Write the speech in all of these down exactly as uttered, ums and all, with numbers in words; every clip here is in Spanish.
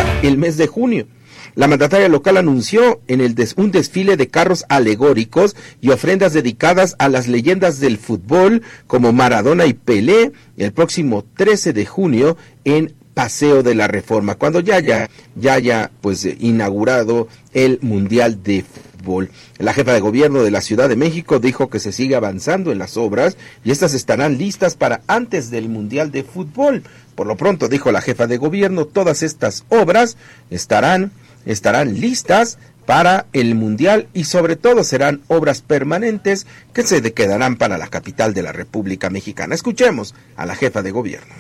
para el mes de junio. La mandataria local anunció en el des, un desfile de carros alegóricos y ofrendas dedicadas a las leyendas del fútbol como Maradona y Pelé el próximo trece de junio en Paseo de la Reforma, cuando ya haya, ya haya pues inaugurado el Mundial de Fútbol. La jefa de gobierno de la Ciudad de México dijo que se sigue avanzando en las obras y estas estarán listas para antes del Mundial de Fútbol. Por lo pronto, dijo la jefa de gobierno, todas estas obras estarán estarán listas para el Mundial y sobre todo serán obras permanentes que se quedarán para la capital de la República Mexicana. Escuchemos a la jefa de gobierno.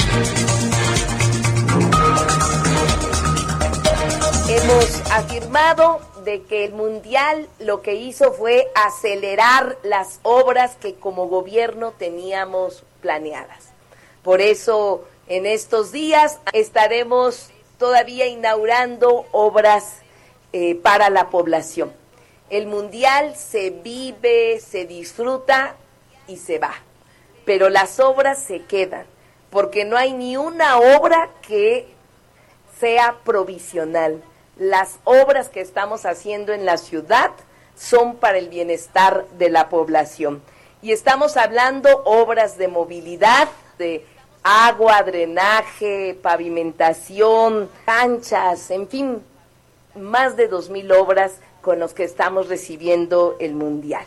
Hemos afirmado de que el Mundial lo que hizo fue acelerar las obras que como gobierno teníamos planeadas. Por eso en estos días estaremos todavía inaugurando obras eh, para la población. El Mundial se vive, se disfruta y se va, pero las obras se quedan, porque no hay ni una obra que sea provisional. Las obras que estamos haciendo en la ciudad son para el bienestar de la población. Y estamos hablando obras de movilidad, de agua, drenaje, pavimentación, canchas, en fin, más de dos mil obras con las que estamos recibiendo el Mundial.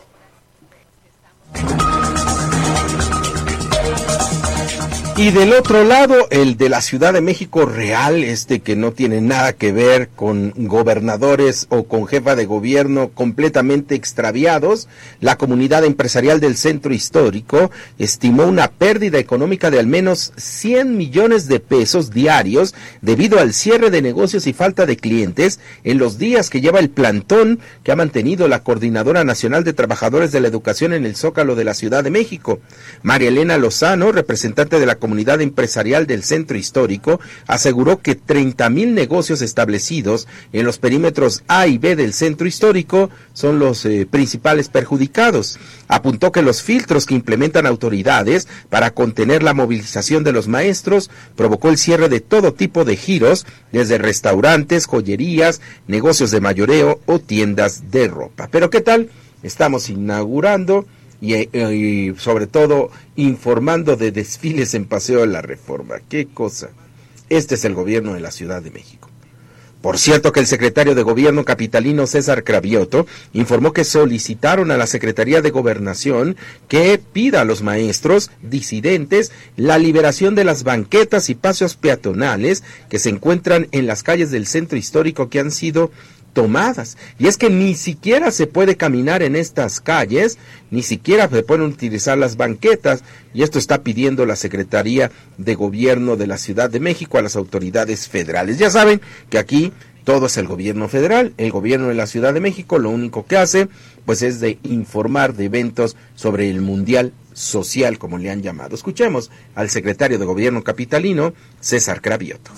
Y del otro lado, el de la Ciudad de México real, este que no tiene nada que ver con gobernadores o con jefa de gobierno completamente extraviados, la comunidad empresarial del centro histórico estimó una pérdida económica de al menos cien millones de pesos diarios debido al cierre de negocios y falta de clientes en los días que lleva el plantón que ha mantenido la Coordinadora Nacional de Trabajadores de la Educación en el Zócalo de la Ciudad de México. María Elena Lozano, representante de la comunidad empresarial del centro histórico, aseguró que treinta mil negocios establecidos en los perímetros A y B del centro histórico son los eh, principales perjudicados. Apuntó que los filtros que implementan autoridades para contener la movilización de los maestros provocó el cierre de todo tipo de giros, desde restaurantes, joyerías, negocios de mayoreo o tiendas de ropa. Pero ¿qué tal? Estamos inaugurando Y, y sobre todo informando de desfiles en Paseo de la Reforma. ¡Qué cosa! Este es el gobierno de la Ciudad de México. Por cierto que el secretario de Gobierno capitalino César Cravioto informó que solicitaron a la Secretaría de Gobernación que pida a los maestros disidentes la liberación de las banquetas y paseos peatonales que se encuentran en las calles del centro histórico que han sido tomadas. Y es que ni siquiera se puede caminar en estas calles, ni siquiera se pueden utilizar las banquetas, y esto está pidiendo la Secretaría de Gobierno de la Ciudad de México a las autoridades federales. Ya saben que aquí todo es el gobierno federal, el gobierno de la Ciudad de México lo único que hace pues es de informar de eventos sobre el Mundial Social, como le han llamado. Escuchemos al secretario de Gobierno capitalino, César Cravioto.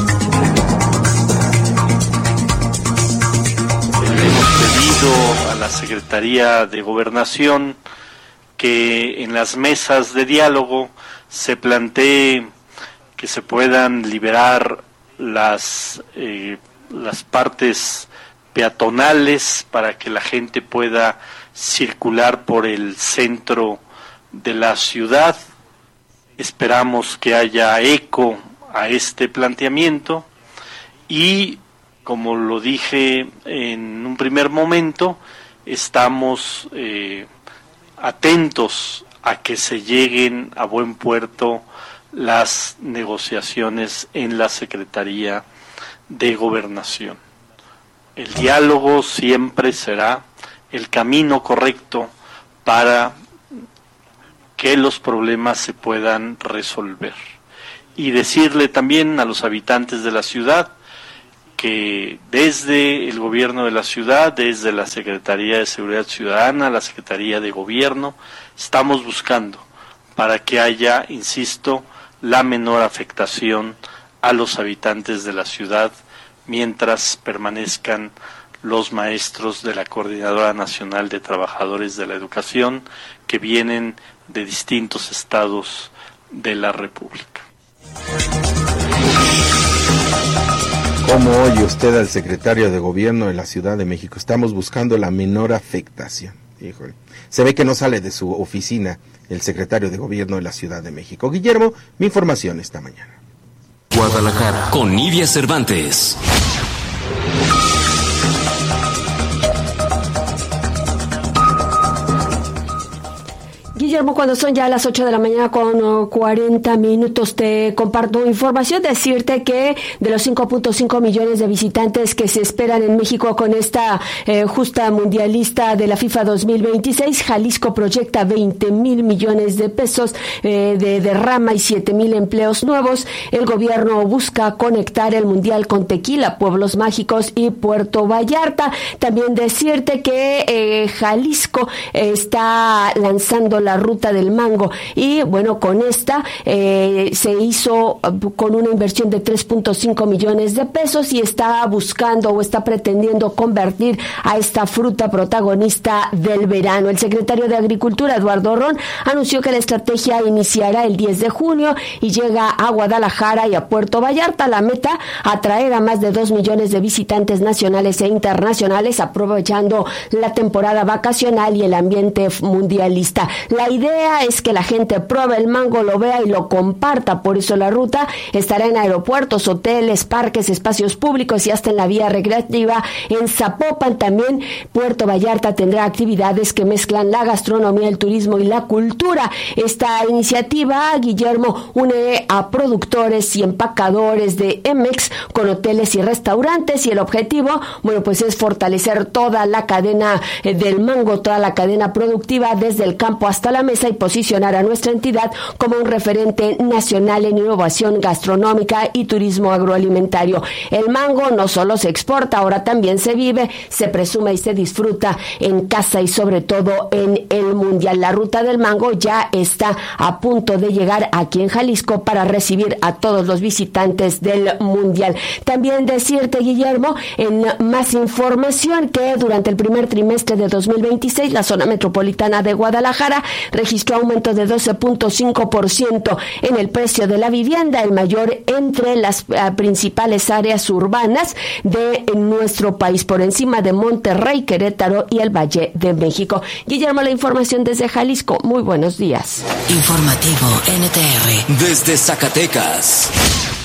A la Secretaría de Gobernación que en las mesas de diálogo se plantee que se puedan liberar las eh, las partes peatonales para que la gente pueda circular por el centro de la ciudad. Esperamos que haya eco a este planteamiento y, como lo dije en un primer momento, estamos eh, atentos a que se lleguen a buen puerto las negociaciones en la Secretaría de Gobernación. El diálogo siempre será el camino correcto para que los problemas se puedan resolver. Y decirle también a los habitantes de la ciudad que desde el gobierno de la ciudad, desde la Secretaría de Seguridad Ciudadana, la Secretaría de Gobierno, estamos buscando para que haya, insisto, la menor afectación a los habitantes de la ciudad mientras permanezcan los maestros de la Coordinadora Nacional de Trabajadores de la Educación que vienen de distintos estados de la República. ¿Cómo oye usted al secretario de Gobierno de la Ciudad de México? Estamos buscando la menor afectación. Híjole. Se ve que no sale de su oficina el secretario de Gobierno de la Ciudad de México. Guillermo, mi información esta mañana. Guadalajara, con Nidia Cervantes. Guillermo, cuando son ya las ocho de la mañana con cuarenta minutos, te comparto información, decirte que de los cinco punto cinco millones de visitantes que se esperan en México con esta eh, justa mundialista de la FIFA dos mil veintiséis, Jalisco proyecta veinte mil millones de pesos eh, de derrama y siete mil empleos nuevos. El gobierno busca conectar el mundial con Tequila, Pueblos Mágicos y Puerto Vallarta. También decirte que eh, Jalisco eh, está lanzando la ruta del mango y bueno, con esta eh, se hizo con una inversión de tres punto cinco millones de pesos y está buscando o está pretendiendo convertir a esta fruta protagonista del verano. El secretario de Agricultura, Eduardo Ron, anunció que la estrategia iniciará el diez de junio y llega a Guadalajara y a Puerto Vallarta. La meta, atraer a más de dos millones de visitantes nacionales e internacionales, aprovechando la temporada vacacional y el ambiente mundialista. La idea es que la gente pruebe el mango, lo vea y lo comparta. Por eso la ruta estará en aeropuertos, hoteles, parques, espacios públicos y hasta en la vía recreativa en Zapopan. También Puerto Vallarta tendrá actividades que mezclan la gastronomía, el turismo y la cultura. Esta iniciativa, Guillermo, une a productores y empacadores de Emex con hoteles y restaurantes, y el objetivo, bueno, pues es fortalecer toda la cadena del mango, toda la cadena productiva desde el campo hasta la mesa y posicionar a nuestra entidad como un referente nacional en innovación gastronómica y turismo agroalimentario. El mango no solo se exporta, ahora también se vive, se presume y se disfruta en casa y sobre todo en el mundial. La ruta del mango ya está a punto de llegar aquí en Jalisco para recibir a todos los visitantes del mundial. También decirte, Guillermo, en más información, que durante el primer trimestre de dos mil veintiséis la zona metropolitana de Guadalajara registró aumento de doce punto cinco por ciento en el precio de la vivienda, el mayor entre las uh, principales áreas urbanas de nuestro país, por encima de Monterrey, Querétaro y el Valle de México. Guillermo, la información desde Jalisco. Muy buenos días. Informativo N T R desde Zacatecas.